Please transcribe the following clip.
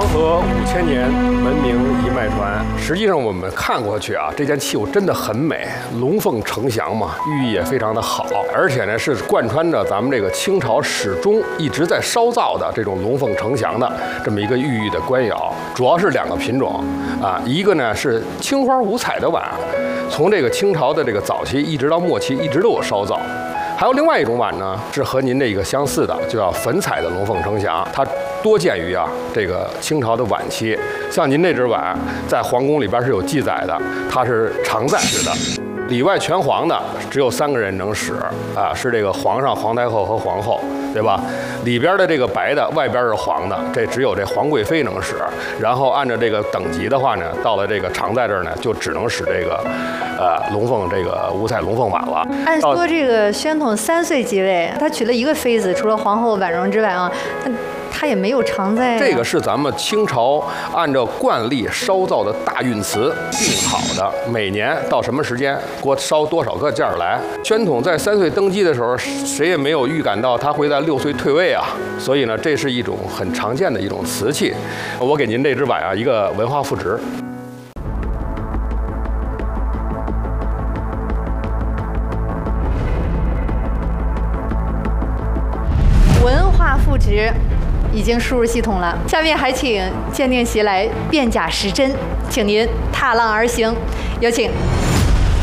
河5000年，文明一脉传。实际上我们看过去啊，这件器物真的很美，龙凤呈祥嘛，寓意也非常的好，而且呢是贯穿着咱们这个清朝始终一直在烧造的这种龙凤呈祥的这么一个寓意的官窑，主要是2个品种啊，一个呢是青花五彩的碗，从这个清朝的这个早期一直到末期一直都有烧造。还有另外一种碗呢，是和您这个相似的，就叫粉彩的龙凤呈祥，它多见于啊这个清朝的晚期。像您这只碗，在皇宫里边是有记载的，它是常在式的，里外全黄的，只有3个人能使啊，是这个皇上、皇太后和皇后，对吧？里边的这个白的，外边是黄的，这只有这皇贵妃能使。然后按照这个等级的话呢，到了这个常在这儿呢，就只能使这个龙凤这个五彩龙凤碗了。 按说这个宣统3岁即位，他娶了1个妃子，除了皇后婉容之外啊，他也没有常在、啊。 这个是咱们清朝按照惯例烧造的大运词定好的，每年到什么时间给我烧多少个件儿来。宣统在3岁登基的时候，谁也没有预感到他会在6岁退位啊，所以呢，这是一种很常见的一种瓷器。我给您这只碗啊一个文化赋值。 文化赋值已经输入系统了，下面还请鉴定席来辨假识真，请您踏浪而行，有请。